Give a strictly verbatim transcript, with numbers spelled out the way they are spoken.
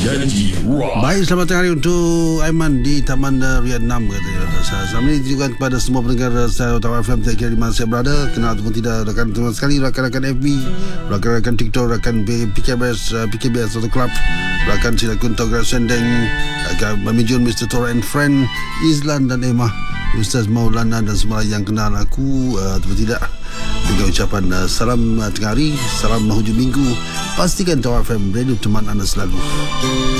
Janji Rock. Baik, selamat tengah hari untuk Aiman di Taman Riyad enam katanya. Selamat ini ditujukan kepada semua pendengar saya Utara F M, tak kira di mana saya berada, kenal ataupun tidak, rakan teman sekali, rakan-rakan F B, rakan-rakan TikTok, rakan P K B S, P K B S atau Club, rakan Silakun Togar Sendeng, rakan Mamijun, Mister Tora and Friend, Izlan dan Emma, Ustaz Maulana dan semua yang kenal aku uh, ataupun tidak, dengan ucapan uh, salam uh, tengah hari, salam hujung minggu. Pastikan Tower F M Radio teman anda selalu.